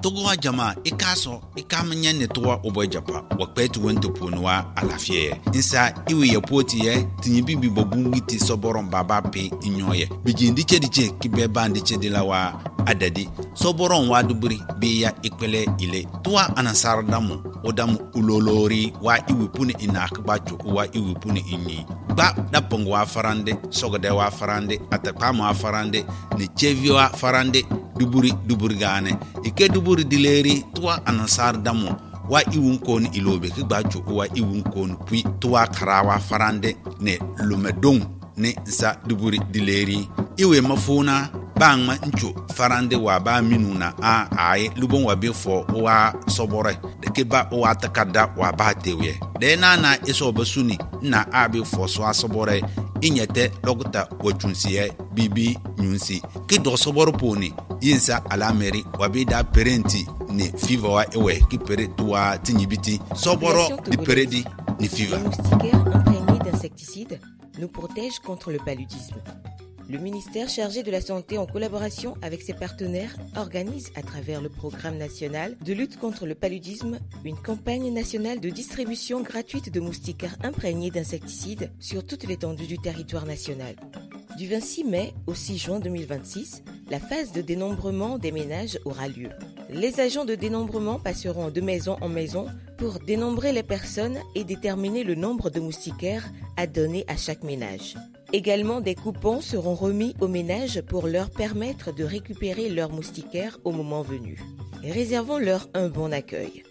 Togo jama ikaso ikamanya ne toa obojapa wakpetu wento ponwa alafie insa iwe yapoti ye tinyibi bobungiti soboron baba pe inyoye bijindi chediche kibeba ndiche dilawa adadi soboron waduburi beya ikpele ile toa anasar damu odamu ulolori wa iwe puni inakbacho wa iwe puni inyi ba dapongo wa farande sogode wa farande atakama wa farande ne chevio wa farande duburi gane ike duburi dileri tuwa anasar damu wa iwun kon ilobe ki gbacho wa iwun kon pui tuwa karawa farande ne lumedong ne za duburi dileri iwe mafuna bangma ncho farande wa ba minuna ai lubon wa befo wa sobore de ke ba wa takada wa ba tewe de na iso basuni na abi fo so asobore inyete logota wachunsiye bibi nyunsi ki do soboro poni yinsa alameri wabida parenti ne fiva wa ewe ki pere tuwa tinyibiti soboro di peredi ni fiva. Les moustiquaires imprégnés d'insecticides nous protègent contre le paludisme. Le ministère chargé de la Santé, en collaboration avec ses partenaires, organise à travers le programme national de lutte contre le paludisme une campagne nationale de distribution gratuite de moustiquaires imprégnés d'insecticides sur toute l'étendue du territoire national. Du 26 mai au 6 juin 2026, la phase de dénombrement des ménages aura lieu. Les agents de dénombrement passeront de maison en maison pour dénombrer les personnes et déterminer le nombre de moustiquaires à donner à chaque ménage. Également, des coupons seront remis aux ménages pour leur permettre de récupérer leurs moustiquaires au moment venu. Réservons-leur un bon accueil.